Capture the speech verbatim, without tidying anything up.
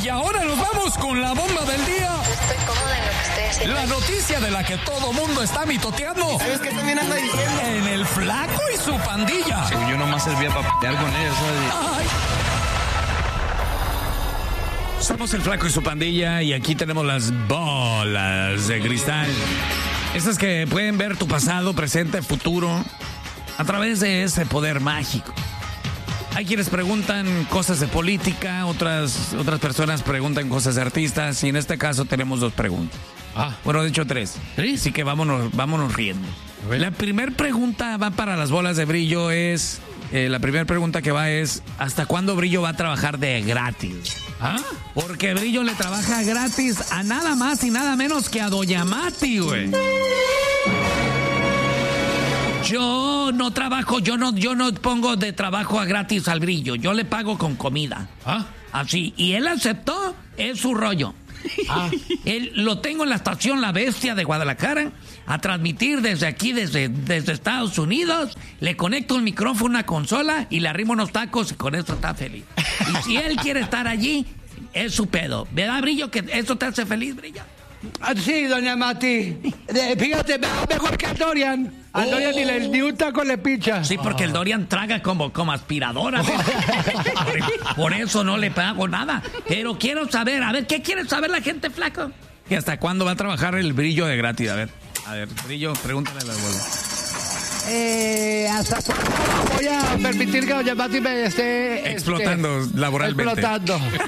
Y ahora nos vamos con la bomba del día. Estoy cómoda en lo que estoy haciendo. La noticia de la que todo mundo está mitoteando. ¿Sabes qué también anda diciendo? En el Flaco y su pandilla. Según yo nomás servía para pelear con ellos, ¿sabes? Ay. Somos el Flaco y su pandilla y aquí tenemos las bolas de cristal. Estas que pueden ver tu pasado, presente, futuro a través de ese poder mágico. Hay quienes preguntan cosas de política, otras, otras personas preguntan cosas de artistas y en este caso tenemos dos preguntas. Ah. Bueno, de hecho tres. ¿Sí? Así que vámonos, vámonos riendo. La primera pregunta va para las bolas de brillo es... Eh, la primera pregunta que va es, ¿hasta cuándo Brillo va a trabajar de gratis? ¿Ah? Porque Brillo le trabaja gratis a nada más y nada menos que a Doña Mati, güey. Yo no trabajo, yo no, yo no pongo de trabajo a gratis al Brillo, yo le pago con comida. ¿Ah? Así, y él aceptó, es su rollo. Ah. Él, lo tengo en la estación La Bestia de Guadalajara a transmitir desde aquí, desde, desde Estados Unidos. Le conecto el micrófono a una consola y le arrimo unos tacos y con eso está feliz. Y si él quiere estar allí, es su pedo. ¿Verdad, Brillo, que eso te hace feliz, Brillo? Ah, sí, doña Mati. De- fíjate, mejor que al Dorian. Al Oh. Dorian ni, le, ni un taco le picha. Sí, porque el Dorian traga como, como aspiradora. Por eso no le pago nada. Pero quiero saber, a ver, ¿qué quiere saber la gente, Flaco? ¿Y hasta cuándo va a trabajar el Brillo de gratis? A ver, a ver, Brillo, pregúntale a la bola. Eh, ¿hasta cuándo voy a permitir que doña Mati me esté... este, Explotando laboralmente. Explotando.